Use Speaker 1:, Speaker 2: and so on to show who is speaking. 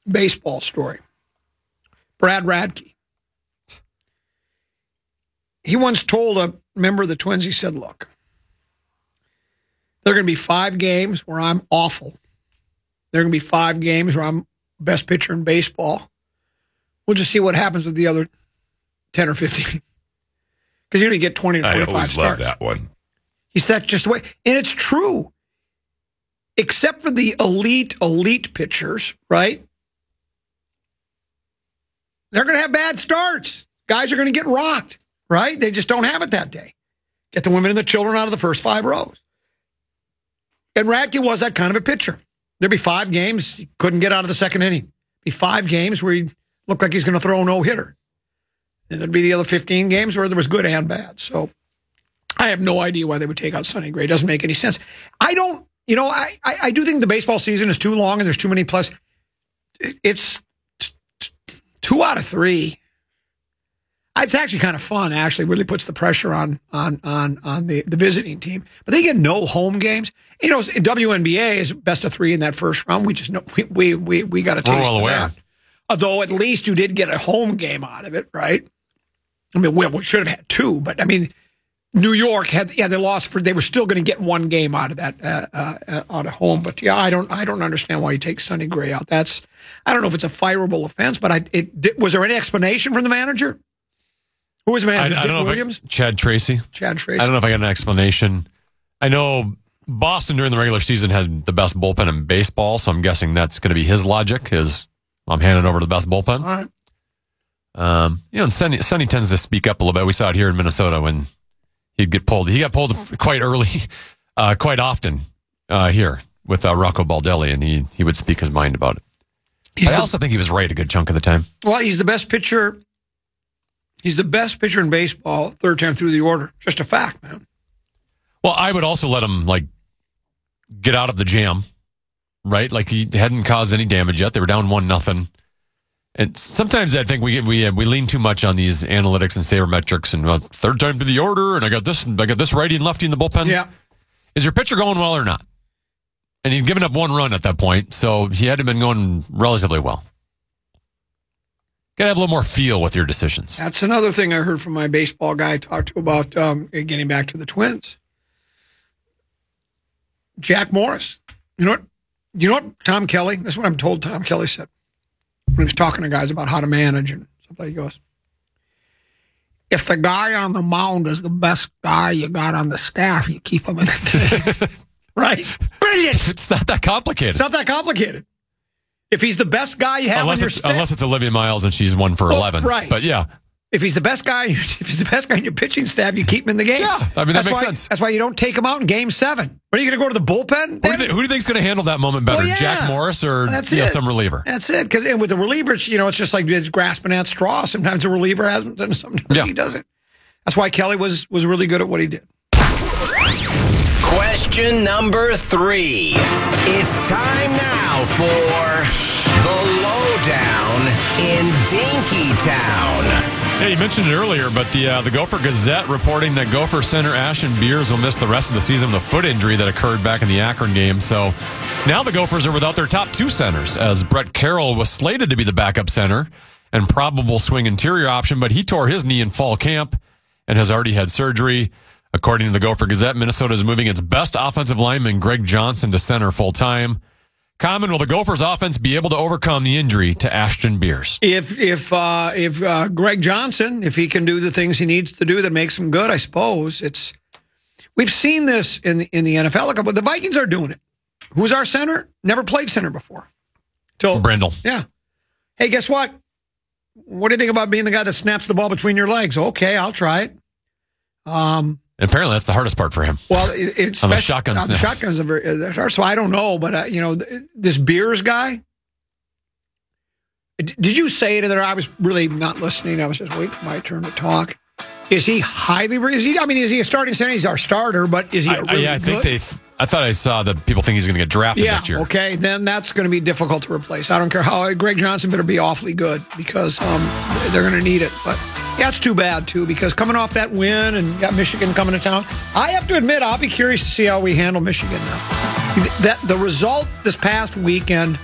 Speaker 1: baseball story. Brad Radke. He once told a member of the Twins, he said, look, there are going to be 5 games where I'm awful. There are going to be 5 games where I'm best pitcher in baseball. We'll just see what happens with the other 10 or 15. Because you get 20 or 25
Speaker 2: I always
Speaker 1: starts.
Speaker 2: love that one.
Speaker 1: He said just the way. And it's true. Except for the elite pitchers, right? They're going to have bad starts. Guys are going to get rocked, right? They just don't have it that day. Get the women and the children out of the first 5 rows. And Radke was that kind of a pitcher. There'd be 5 games he couldn't get out of the second inning. Be 5 games where he looked like he's going to throw a no-hitter. And there'd be the other 15 games where there was good and bad. So I have no idea why they would take out Sonny Gray. It doesn't make any sense. I don't, I do think the baseball season is too long and there's too many plus. It's 2 out of 3. It's actually kind of fun. Actually, really puts the pressure on the visiting team. But they get no home games. WNBA is best of 3 in that first round. We just know we got a taste of that. Although at least you did get a home game out of it, right? I mean, we should have had 2, but I mean, New York they lost they were still going to get 1 game out of that out of home. But yeah, I don't understand why you take Sonny Gray out. I don't know if it's a fireable offense, but was there any explanation from the manager? Who was the manager?
Speaker 3: I don't know
Speaker 1: Williams?
Speaker 3: Chad Tracy.
Speaker 1: Chad Tracy.
Speaker 3: I don't know if I got an explanation. I know Boston during the regular season had the best bullpen in baseball, so I'm guessing that's going to be his logic. I'm handing over the best bullpen.
Speaker 1: All right.
Speaker 3: And Sonny tends to speak up a little bit. We saw it here in Minnesota when he'd get pulled. He got pulled quite early, quite often here with Rocco Baldelli, and he would speak his mind about it. I also think he was right a good chunk of the time.
Speaker 1: Well, he's the best pitcher. He's the best pitcher in baseball, 3rd time through the order. Just a fact, man.
Speaker 3: Well, I would also let him get out of the jam, right? Like he hadn't caused any damage yet. They were down 1-0. And sometimes I think we lean too much on these analytics and sabermetrics and 3rd time through the order, and I got this righty and lefty in the bullpen.
Speaker 1: Yeah.
Speaker 3: Is your pitcher going well or not? And he'd given up 1 run at that point, so he had to have been going relatively well. Got to have a little more feel with your decisions.
Speaker 1: That's another thing I heard from my baseball guy I talked to about getting back to the Twins. Jack Morris. You know what Tom Kelly, that's what I'm told Tom Kelly said when he was talking to guys about how to manage and stuff like that. He goes, if the guy on the mound is the best guy you got on the staff, you keep him in the game. Right? Brilliant.
Speaker 3: It's not that complicated.
Speaker 1: It's not that complicated. If he's the best guy you have on your staff.
Speaker 3: Unless it's Olivia Miles and she's 1 for 11.
Speaker 1: Right.
Speaker 3: But yeah.
Speaker 1: If he's the best guy in your pitching staff, you keep him in the game.
Speaker 3: Yeah, I mean, that makes sense.
Speaker 1: That's why you don't take him out in Game 7. What are you going to go to the bullpen?
Speaker 3: Who do you think's going to handle that moment better, Jack Morris or some reliever?
Speaker 1: That's it. Because with the reliever, it's just like it's grasping at straw. Sometimes the reliever hasn't, and sometimes he doesn't. That's why Kelly was really good at what he did.
Speaker 4: Question number 3. It's time now for the lowdown in Dinkytown.
Speaker 3: Yeah, you mentioned it earlier, but the Gopher Gazette reporting that Gopher center Ashton Beers will miss the rest of the season with a foot injury that occurred back in the Akron game. So now the Gophers are without their top 2 centers, as Brett Carroll was slated to be the backup center and probable swing interior option, but he tore his knee in fall camp and has already had surgery. According to the Gopher Gazette, Minnesota is moving its best offensive lineman, Greg Johnson, to center full-time. Common, will the Gophers' offense be able to overcome the injury to Ashton Beers?
Speaker 1: If Greg Johnson, if he can do the things he needs to do that makes him good, I suppose we've seen this in the NFL. But the Vikings are doing it. Who's our center? Never played center before.
Speaker 3: Brindle.
Speaker 1: Yeah. Hey, guess what? What do you think about being the guy that snaps the ball between your legs? Okay, I'll try it.
Speaker 3: Apparently, that's the hardest part for him.
Speaker 1: Well, it's
Speaker 3: on the shotgun snaps.
Speaker 1: The shotguns are very hard, so I don't know. But, this Beers guy, did you say it? I was really not listening. I was just waiting for my turn to talk. Is he highly? Is he a starting center? He's our starter, but is he really
Speaker 3: I think
Speaker 1: good?
Speaker 3: I thought I saw that people think he's going to get drafted next year.
Speaker 1: Okay, then that's going to be difficult to replace. I don't care how. Greg Johnson better be awfully good because they're going to need it. But yeah, it's too bad too because coming off that win and got Michigan coming to town, I have to admit I'll be curious to see how we handle Michigan now. The result this past weekend